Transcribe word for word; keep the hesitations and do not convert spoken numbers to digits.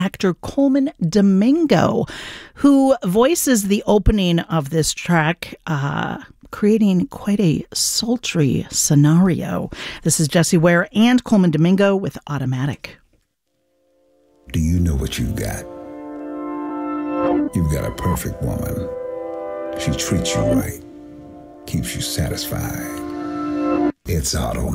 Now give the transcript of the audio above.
actor Colman Domingo, who voices the opening of this track, uh, creating quite a sultry scenario. This is Jessie Ware and Colman Domingo with Automatic. Do you know what you've got? You've got a perfect woman. She treats you right, keeps you satisfied. It's Automatic.